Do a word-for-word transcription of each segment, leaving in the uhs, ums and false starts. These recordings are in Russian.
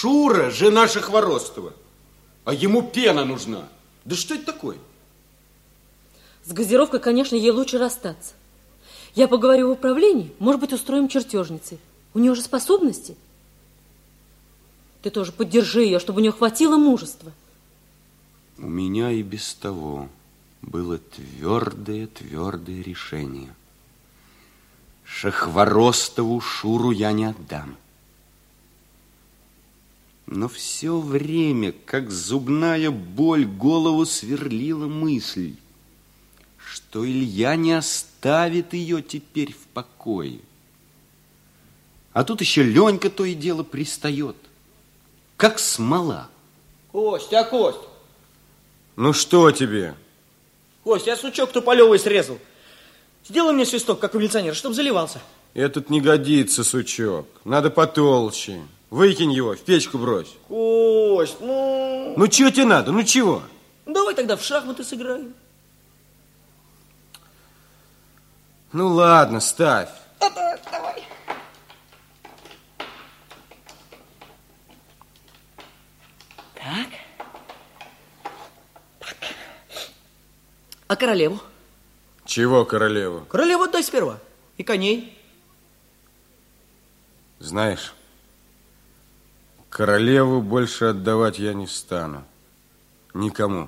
Шура, жена Шахворостова. А ему пена нужна. Да что это такое? С газировкой, конечно, ей лучше расстаться. Я поговорю в управлении, может быть, устроим чертежницей. У нее же способности. Ты тоже поддержи ее, чтобы у нее хватило мужества. У меня и без того было твердое-твердое решение. Шахворостову Шуру я не отдам. Но все время, как зубная боль, голову сверлила мысль, что Илья не оставит ее теперь в покое. А тут еще Ленька то и дело пристает, как смола. Кость, а Кость? Ну что тебе? Кость, я сучок туполевый срезал. Сделай мне свисток, как у милиционера, чтобы заливался. Этот не годится, сучок. Надо потолще. Выкинь его, в печку брось. Кость, ну... Ну чего тебе надо, ну чего? Давай тогда в шахматы сыграем. Ну ладно, ставь. Да-да, давай. Так. Так. А королеву? Чего королеву? Королеву отдай сперва. И коней. Знаешь, королеву больше отдавать я не стану. Никому.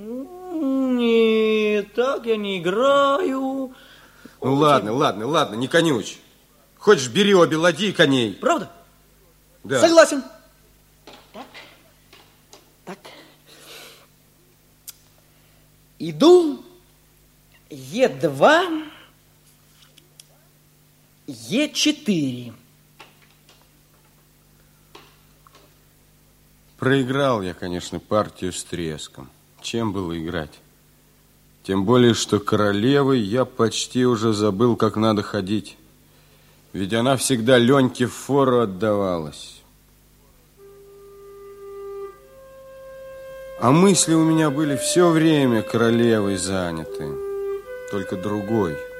Нет, так я не играю. Ну ладно, ладно, ладно, не конючь. Хочешь, бери обе ладьи и коней. Правда? Да. Согласен. Так. Так. Иду. Е два. Е четыре. Проиграл я, конечно, партию с треском. Чем было играть? Тем более, что королевой я почти уже забыл, как надо ходить. Ведь она всегда Леньке фору отдавалась. А мысли у меня были все время королевой заняты, только другой.